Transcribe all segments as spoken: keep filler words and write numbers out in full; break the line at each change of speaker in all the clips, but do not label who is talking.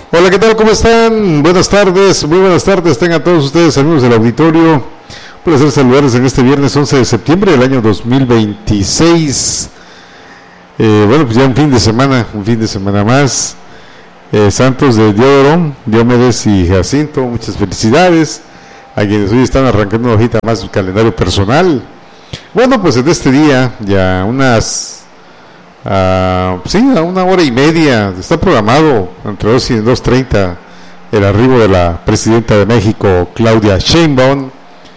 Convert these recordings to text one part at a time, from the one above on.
Hola, ¿qué tal? ¿Cómo están? Buenas tardes, muy buenas tardes, tengan todos ustedes amigos del auditorio. Un placer saludarles en este viernes once de septiembre del año dos mil veintiséis. Eh, bueno, pues ya un fin de semana, un fin de semana más. Eh, Santos de Diodoro, Diomedes y Jacinto, muchas felicidades a quienes hoy están arrancando una hojita más del calendario personal. Bueno, pues en este día, ya unas, uh, sí, a una hora y media, está programado entre dos y dos treinta el arribo de la presidenta de México, Claudia Sheinbaum,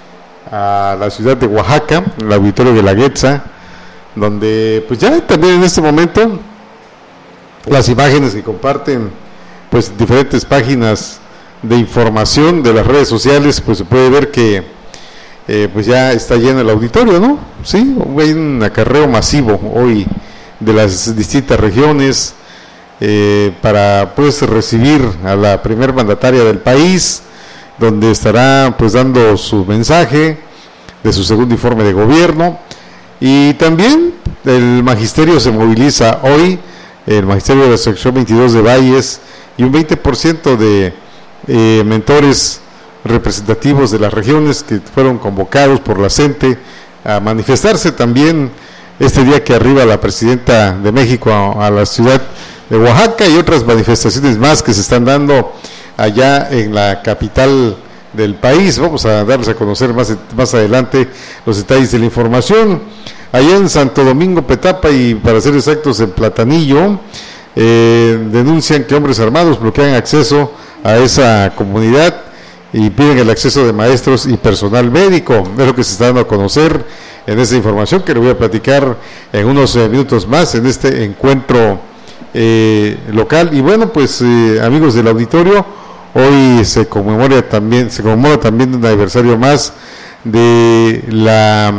a la ciudad de Oaxaca, el auditorio de la Guetza, donde pues ya también en este momento las imágenes que comparten pues diferentes páginas de información de las redes sociales, pues se puede ver que eh, pues ya está lleno el auditorio, ¿no? Sí, hay un acarreo masivo hoy de las distintas regiones eh, para pues recibir a la primer mandataria del país, donde estará pues dando su mensaje de su segundo informe de gobierno. Y también el magisterio se moviliza hoy, el magisterio de la sección veintidós de Valles, y un veinte por ciento de eh, mentores representativos de las regiones que fueron convocados por la CENTE a manifestarse también este día que arriba la presidenta de México a, a la ciudad de Oaxaca, y otras manifestaciones más que se están dando allá en la capital del país. Vamos a darles a conocer más, más adelante los detalles de la información. Allá en Santo Domingo, Petapa, y para ser exactos en Platanillo, eh, denuncian que hombres armados bloquean acceso a esa comunidad y piden el acceso de maestros y personal médico. Es lo que se está dando a conocer en esta información, que le voy a platicar en unos eh, minutos más en este encuentro eh, local. Y bueno, pues eh, amigos del auditorio, hoy se conmemora también, se conmemora también un aniversario más de la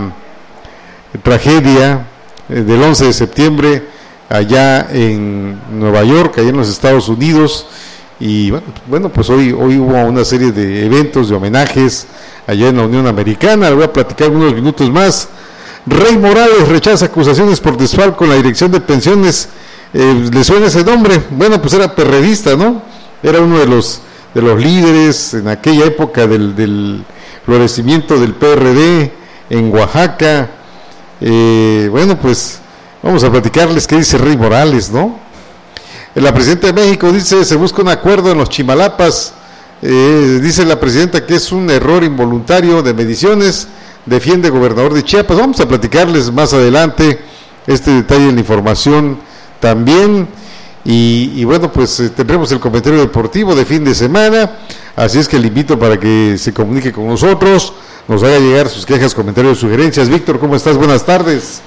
tragedia eh, del once de septiembre allá en Nueva York, allá en los Estados Unidos. Y bueno, bueno pues hoy, hoy hubo una serie de eventos, de homenajes allá en la Unión Americana. Le voy a platicar unos minutos más. Rey Morales rechaza acusaciones por desfalco en la dirección de pensiones. Eh, ¿Le suena ese nombre? Bueno, pues era perredista, ¿no? Era uno de los de los líderes en aquella época del, del florecimiento del P R D en Oaxaca. Eh, bueno, pues vamos a platicarles qué dice Rey Morales, ¿no? La presidenta de México dice, se busca un acuerdo en los Chimalapas. Eh, dice la presidenta que es un error involuntario de mediciones. Defiende gobernador de Chiapas. Vamos a platicarles más adelante este detalle de la información también. Y, y bueno, pues eh, tendremos el comentario deportivo de fin de semana. Así es que le invito para que se comunique con nosotros, nos haga llegar sus quejas, comentarios, sugerencias. Víctor, ¿cómo estás? Buenas tardes.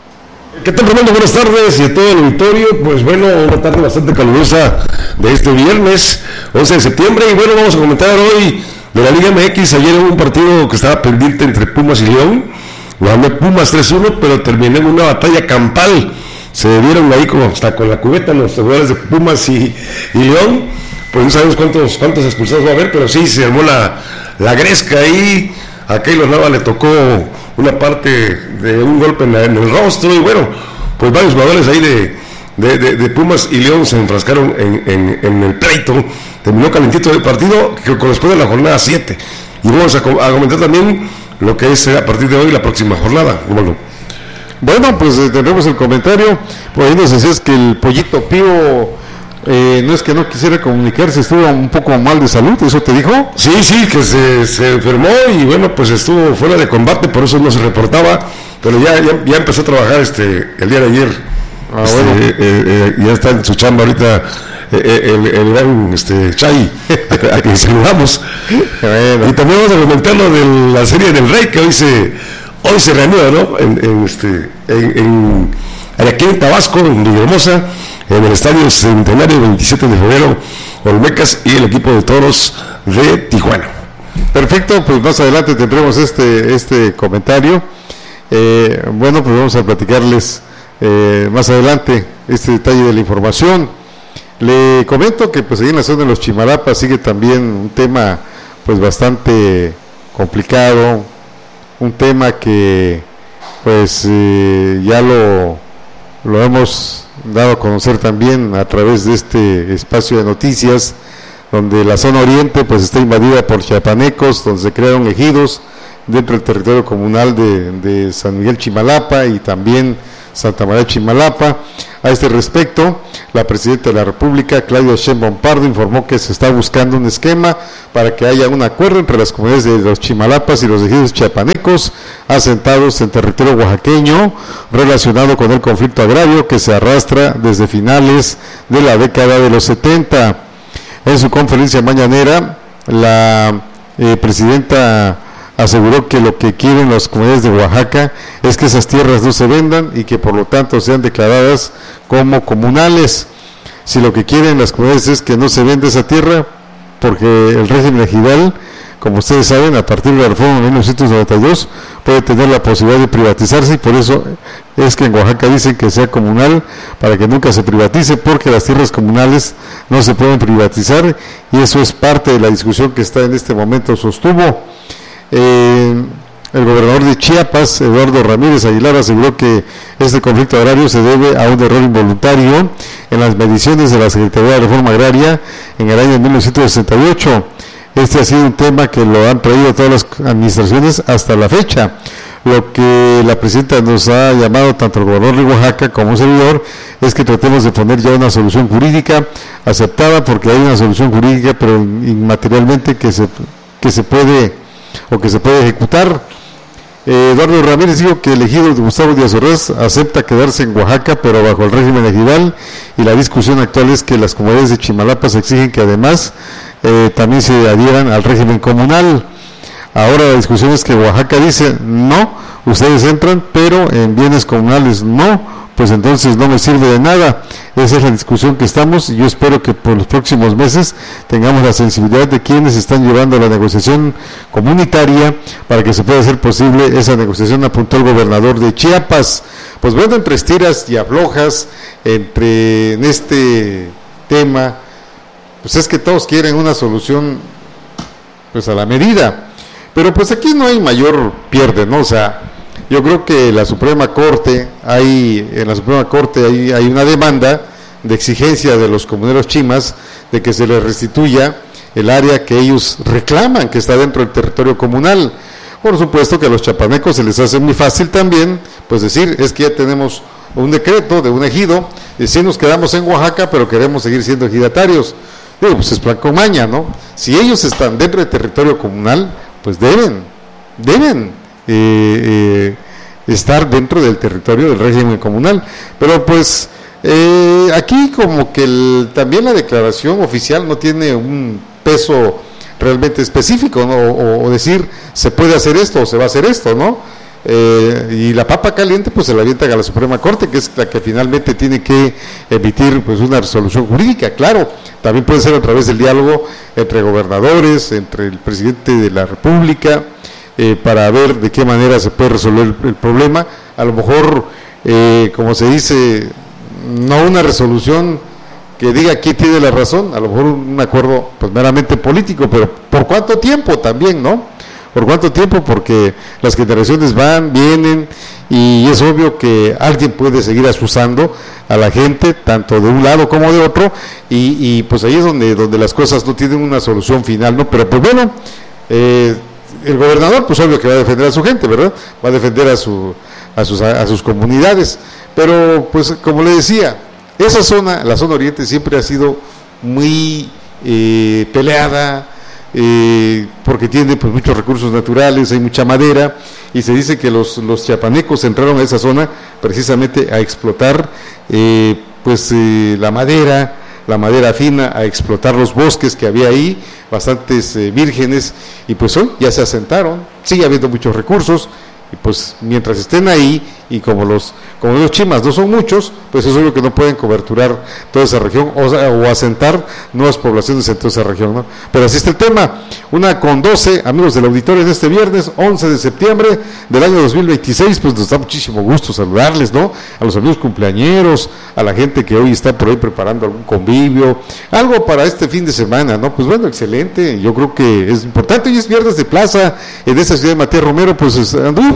¿Qué tal, Fernando? Buenas tardes y a todo el auditorio. Pues bueno, una tarde bastante calurosa de este viernes, once de septiembre. Y bueno, vamos a comentar hoy de la Liga M X. Ayer hubo un partido que estaba pendiente entre Pumas y León. Ganó Pumas tres uno, pero terminó en una batalla campal. Se dieron ahí como hasta con la cubeta los jugadores de Pumas y, y León. Pues no sabemos cuántos, cuántos expulsados va a haber, pero sí se armó la, la gresca ahí. A Keylor Nava le tocó una parte de un golpe en, la, en el rostro, y bueno, pues varios jugadores ahí de, de, de, de Pumas y León se enfrascaron en, en, en el pleito. Terminó calentito el partido, que corresponde a la jornada siete. Y vamos a, a comentar también lo que es a partir de hoy la próxima jornada. Bueno,
bueno pues eh, tendremos el comentario. Por ahí nos decías que el Pollito Pío Eh, no es que no quisiera comunicarse, estuvo un poco mal de salud, ¿eso te dijo?
Sí, sí, que se, se enfermó y bueno, pues estuvo fuera de combate, por eso no se reportaba, pero ya, ya, ya empezó a trabajar este el día de ayer. Ah, este, bueno. eh, eh, ya está en su chamba ahorita eh, el, el gran este, Chay, a, a que saludamos. Bueno. Y también vamos a comentar lo de la serie del Rey, que hoy se, hoy se reanuda, ¿no? En, en, este, en, en, aquí en Tabasco, en Villahermosa, en el Estadio Centenario, veintisiete de febrero, Olmecas y el equipo de Toros de Tijuana.
Perfecto, pues más adelante tendremos este este comentario. Eh, bueno, pues vamos a platicarles eh, más adelante este detalle de la información. Le comento que pues ahí en la zona de los Chimalapas sigue también un tema pues bastante complicado, un tema que pues eh, ya lo, lo hemos dado a conocer también a través de este espacio de noticias donde la zona oriente pues está invadida por chiapanecos, donde se crearon ejidos dentro del territorio comunal de, de San Miguel Chimalapa y también Santa María Chimalapa. A este respecto, la Presidenta de la República, Claudia Sheinbaum Pardo, informó que se está buscando un esquema para que haya un acuerdo entre las comunidades de los Chimalapas y los ejidos chiapanecos asentados en territorio oaxaqueño relacionado con el conflicto agrario que se arrastra desde finales de la década de los setenta. En su conferencia mañanera, la eh, Presidenta aseguró que lo que quieren las comunidades de Oaxaca es que esas tierras no se vendan y que por lo tanto sean declaradas como comunales. Si lo que quieren las comunidades es que no se venda esa tierra, porque el régimen ejidal, como ustedes saben, a partir de la reforma de mil novecientos noventa y dos, puede tener la posibilidad de privatizarse, y por eso es que en Oaxaca dicen que sea comunal, para que nunca se privatice, porque las tierras comunales no se pueden privatizar, y eso es parte de la discusión que está en este momento, sostuvo. Eh, el gobernador de Chiapas, Eduardo Ramírez Aguilar, aseguró que este conflicto agrario se debe a un error involuntario en las mediciones de la Secretaría de Reforma Agraria en el año mil novecientos sesenta y ocho. Este ha sido un tema que lo han traído todas las administraciones hasta la fecha. Lo que la presidenta nos ha llamado, tanto el gobernador de Oaxaca como un servidor, es que tratemos de poner ya una solución jurídica aceptada, porque hay una solución jurídica, pero inmaterialmente que se, que se puede o que se puede ejecutar. eh, Eduardo Ramírez dijo que el ejido de Gustavo Díaz Ordaz acepta quedarse en Oaxaca, pero bajo el régimen ejidal, y la discusión actual es que las comunidades de Chimalapas exigen que además eh, también se adhieran al régimen comunal. Ahora la discusión es que Oaxaca dice, no, ustedes entran, pero en bienes comunales no, pues entonces no me sirve de nada. Esa es la discusión que estamos, y yo espero que por los próximos meses tengamos la sensibilidad de quienes están llevando la negociación comunitaria para que se pueda hacer posible esa negociación, apuntó el gobernador de Chiapas. Pues bueno, entre estiras y aflojas, entre en este tema, pues es que todos quieren una solución pues a la medida, pero pues aquí no hay mayor pierde, ¿no? O sea, yo creo que la Suprema Corte, hay, en la Suprema Corte hay, hay una demanda de exigencia de los comuneros chimas de que se les restituya el área que ellos reclaman, que está dentro del territorio comunal. Por supuesto que a los chapanecos se les hace muy fácil también, pues decir, es que ya tenemos un decreto de un ejido, y si nos quedamos en Oaxaca, pero queremos seguir siendo ejidatarios. Digo, pues es plan con maña, ¿no? Si ellos están dentro del territorio comunal, pues deben, deben eh, eh, estar dentro del territorio del régimen comunal. Pero pues eh, aquí como que el, también la declaración oficial no tiene un peso realmente específico, ¿no? O, o decir, se puede hacer esto o se va a hacer esto, ¿no? Eh, y la papa caliente pues se la avientan a la Suprema Corte, que es la que finalmente tiene que emitir pues una resolución jurídica. Claro, también puede ser a través del diálogo entre gobernadores, entre el presidente de la República, eh, para ver de qué manera se puede resolver el, el problema. A lo mejor, eh, como se dice, no una resolución que diga quién tiene la razón, a lo mejor un acuerdo pues meramente político, pero ¿por cuánto tiempo también, no? ¿Por cuánto tiempo? Porque las generaciones van, vienen, y es obvio que alguien puede seguir asusando a la gente, tanto de un lado como de otro, y, y pues ahí es donde, donde las cosas no tienen una solución final, ¿no? Pero pues bueno, eh, el gobernador pues obvio que va a defender a su gente, ¿verdad? Va a defender a, su, a, sus, a sus comunidades, pero pues como le decía, esa zona, la zona oriente, siempre ha sido muy eh, peleada, Eh, porque tiene pues muchos recursos naturales, hay mucha madera, y se dice que los, los chiapanecos entraron a esa zona precisamente a explotar eh, pues eh, la madera, la madera fina, a explotar los bosques que había ahí, bastantes eh, vírgenes, y pues hoy ya se asentaron, sigue habiendo muchos recursos, y pues mientras estén ahí, y como los como los chimas no son muchos, pues es obvio que no pueden coberturar toda esa región o, o asentar nuevas poblaciones en toda esa región, ¿no? Pero así está el tema. Una con doce, amigos del auditorio, de este viernes once de septiembre del año dos mil veintiséis, pues nos da muchísimo gusto saludarles, ¿no? A los amigos cumpleañeros, a la gente que hoy está por ahí preparando algún convivio, algo para este fin de semana, ¿no? Pues bueno, excelente, yo creo que es importante. Hoy es viernes de plaza en esta ciudad de Matías Romero, pues anduvo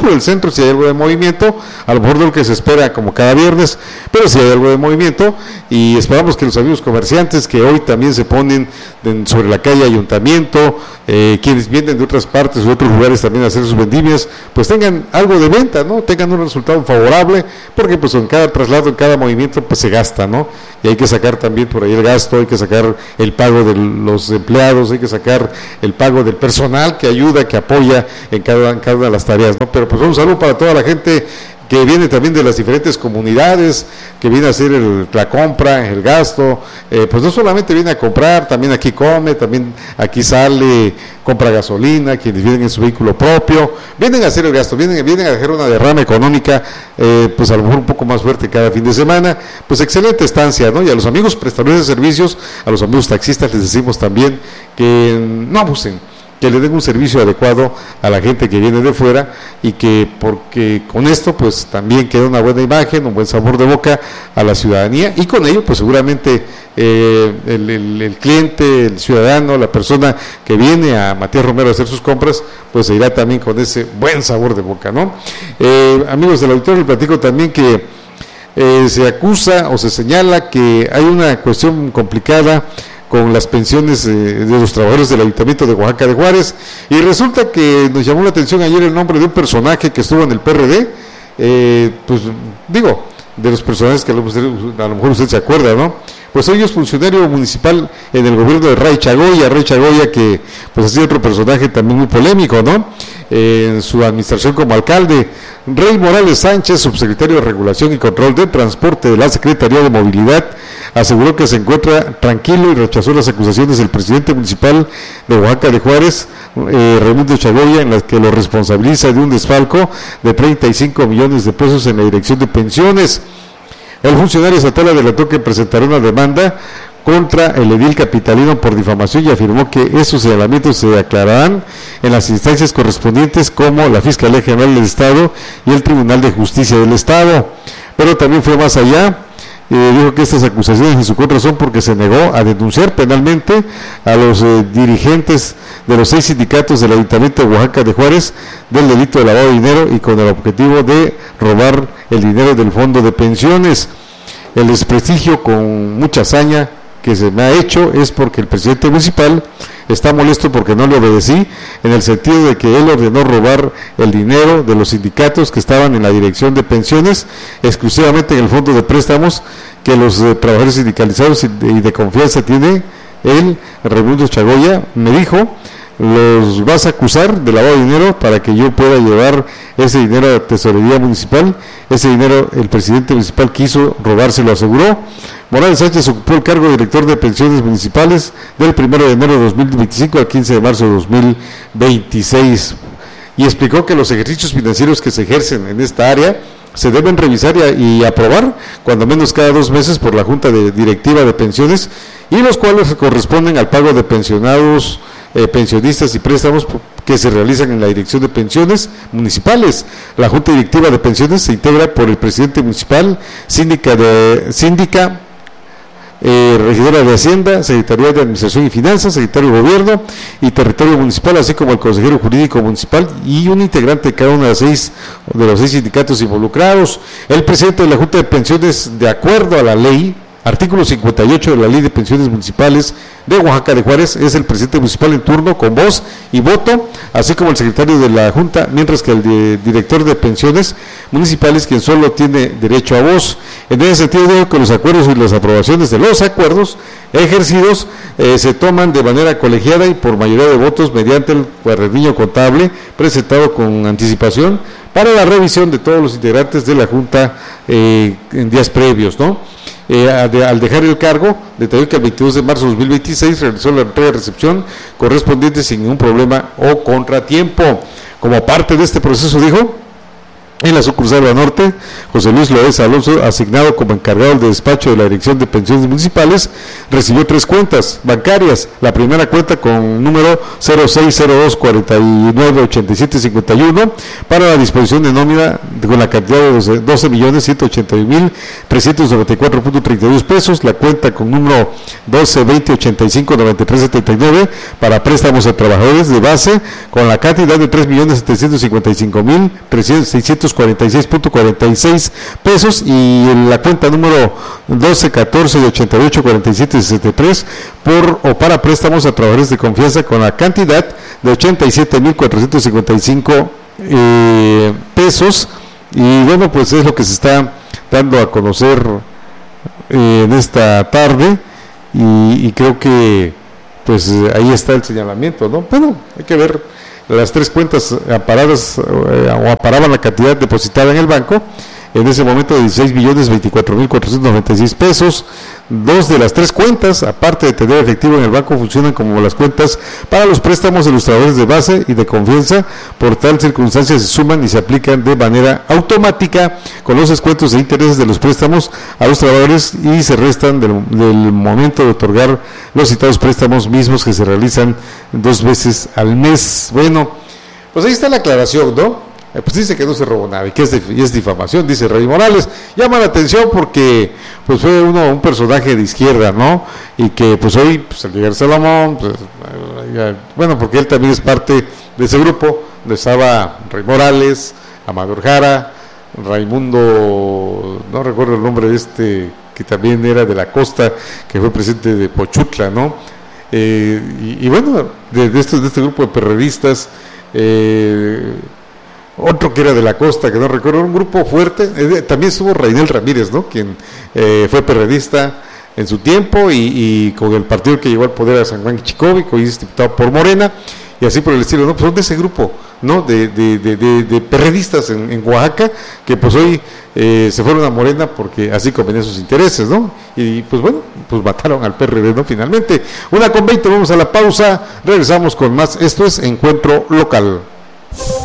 por el centro sí hay algo de movimiento, a lo mejor de lo que se espera como cada viernes, pero sí hay algo de movimiento, y esperamos que los amigos comerciantes que hoy también se ponen en, sobre la calle Ayuntamiento, eh, quienes vienen de otras partes, de otros lugares también a hacer sus vendimias, pues tengan algo de venta, ¿no? Tengan un resultado favorable, porque pues en cada traslado, en cada movimiento, pues se gasta, ¿no? Y hay que sacar también por ahí el gasto, hay que sacar el pago de los empleados, hay que sacar el pago del personal que ayuda, que apoya en cada, en cada una de las tareas, ¿no? Pero pues un saludo para toda la gente que viene también de las diferentes comunidades, que viene a hacer el, la compra, el gasto, eh, pues no solamente viene a comprar, también aquí come, también aquí sale, compra gasolina, quienes vienen en su vehículo propio, vienen a hacer el gasto, vienen, vienen a dejar una derrama económica, eh, pues a lo mejor un poco más fuerte cada fin de semana, pues excelente estancia, ¿no? Y a los amigos prestadores de servicios, a los amigos taxistas les decimos también que no abusen, que le den un servicio adecuado a la gente que viene de fuera, y que porque con esto pues también queda una buena imagen, un buen sabor de boca a la ciudadanía, y con ello pues seguramente eh, el, el, el cliente, el ciudadano, la persona que viene a Matías Romero a hacer sus compras, pues se irá también con ese buen sabor de boca, ¿no? Eh, amigos del auditorio, les platico también que eh, se acusa o se señala que hay una cuestión complicada con las pensiones eh, de los trabajadores del Ayuntamiento de Oaxaca de Juárez, y resulta que nos llamó la atención ayer el nombre de un personaje que estuvo en el P R D, eh, pues digo, de los personajes que a lo, a lo mejor usted se acuerda, ¿no? Pues hoy es funcionario municipal en el gobierno de Ray Chagoya, Ray Chagoya que pues ha sido otro personaje también muy polémico, ¿no? Eh, en su administración como alcalde. Rey Morales Sánchez, subsecretario de Regulación y Control del Transporte de la Secretaría de Movilidad, aseguró que se encuentra tranquilo y rechazó las acusaciones del presidente municipal de Oaxaca de Juárez, eh, Raimundo Chagoya, en las que lo responsabiliza de un desfalco de treinta y cinco millones de pesos en la dirección de pensiones. El funcionario estatal adelantó que presentará una demanda contra el edil capitalino por difamación y afirmó que esos señalamientos se aclararán en las instancias correspondientes como la Fiscalía General del Estado y el Tribunal de Justicia del Estado. Pero también fue más allá. Eh, dijo que estas acusaciones en su contra son porque se negó a denunciar penalmente a los eh, dirigentes de los seis sindicatos del Ayuntamiento de Oaxaca de Juárez del delito de lavado de dinero y con el objetivo de robar el dinero del fondo de pensiones. El desprestigio con mucha hazaña que se me ha hecho es porque el presidente municipal está molesto porque no le obedecí, en el sentido de que él ordenó robar el dinero de los sindicatos que estaban en la dirección de pensiones, exclusivamente en el fondo de préstamos que los eh, trabajadores sindicalizados y de, y de confianza tiene él, Raimundo Chagoya. Me dijo, los vas a acusar de lavado de dinero para que yo pueda llevar ese dinero a la tesorería municipal. Ese dinero el presidente municipal quiso robárselo, aseguró. Morales Sánchez ocupó el cargo de director de pensiones municipales del primero de enero de dos mil veinticinco al quince de marzo de dos mil veintiséis, y explicó que los ejercicios financieros que se ejercen en esta área se deben revisar y, y aprobar cuando menos cada dos meses por la Junta de Directiva de Pensiones, y los cuales corresponden al pago de pensionados, eh, pensionistas y préstamos que se realizan en la Dirección de Pensiones Municipales. La Junta Directiva de Pensiones se integra por el presidente municipal, síndica de síndica, Eh, regidora de Hacienda, Secretaría de Administración y Finanzas, Secretario de Gobierno y Territorio Municipal, así como el consejero jurídico municipal y un integrante de cada uno de los seis, de los seis sindicatos involucrados. El presidente de la Junta de Pensiones, de acuerdo a la ley, artículo cincuenta y ocho de la Ley de Pensiones Municipales de Oaxaca de Juárez, es el presidente municipal en turno con voz y voto, así como el secretario de la Junta, mientras que el de, director de pensiones municipales, quien solo tiene derecho a voz. En ese sentido, digo que los acuerdos y las aprobaciones de los acuerdos ejercidos eh, se toman de manera colegiada y por mayoría de votos mediante el cuadernillo contable presentado con anticipación para la revisión de todos los integrantes de la Junta eh, en días previos, ¿no? Eh, al dejar el cargo, detalló que el veintidós de marzo de dos mil veintiséis realizó la entrega de recepción correspondiente sin ningún problema o contratiempo. Como parte de este proceso, dijo, En la sucursal Banorte, José Luis Loesa Alonso, asignado como encargado del despacho de la Dirección de Pensiones Municipales, recibió tres cuentas bancarias. La primera cuenta con número cero seis cero dos cuatro nueve ocho siete cinco uno para la disposición de nómina con la cantidad de doce millones ciento ochenta y un mil trescientos noventa y cuatro punto treinta y dos pesos. La cuenta con número doce veinte ochenta y cinco noventa y tres setenta y nueve para préstamos a trabajadores de base con la cantidad de tres millones setecientos cincuenta y cinco mil seiscientos cuarenta y seis punto cuarenta y seis pesos, y en la cuenta número doce catorce de ochenta y ocho cuarenta y siete sesenta y tres por o para préstamos a trabajadores de confianza con la cantidad de ochenta y siete mil cuatrocientos cincuenta y cinco eh, pesos. Y bueno, pues es lo que se está dando a conocer eh, en esta tarde, y, y creo que pues ahí está el señalamiento, ¿no? Pero hay que ver. Las tres cuentas aparadas eh, o aparaban la cantidad depositada en el banco en ese momento de dieciséis millones veinticuatro mil cuatrocientos noventa y seis pesos. Dos de las tres cuentas, aparte de tener efectivo en el banco, funcionan como las cuentas para los préstamos de los trabajadores de base y de confianza. Por tal circunstancia se suman y se aplican de manera automática con los descuentos de intereses de los préstamos a los trabajadores y se restan del, del momento de otorgar los citados préstamos mismos, que se realizan dos veces al mes. Bueno, pues ahí está la aclaración, ¿no? Pues dice que no se robó nada y que es, dif- y es difamación, dice Rey Morales. Llama la atención porque pues fue uno un personaje de izquierda, ¿no? Y que pues hoy, pues el líder Salomón, pues, ya, bueno, porque él también es parte de ese grupo, donde estaba Rey Morales, Amador Jara, Raimundo, no recuerdo el nombre de este, que también era de la costa, que fue presidente de Pochutla, ¿no? Eh, y, y bueno, de, de, estos, de este grupo de perredistas, eh, otro que era de la costa, que no recuerdo, un grupo fuerte, eh, también estuvo Rainel Ramírez, ¿no? Quien eh, fue periodista en su tiempo y, y con el partido que llegó al poder a San Juan Chicobi, hoy es diputado por Morena, y así por el estilo, ¿no? Pues son de ese grupo, ¿no? De, de, de, de, de periodistas en, en Oaxaca, que pues hoy eh, se fueron a Morena porque así convenían sus intereses, ¿no? Y pues bueno, pues mataron al P R D, ¿no? Finalmente, una con veinte, vamos a la pausa, regresamos con más. Esto es Encuentro Local.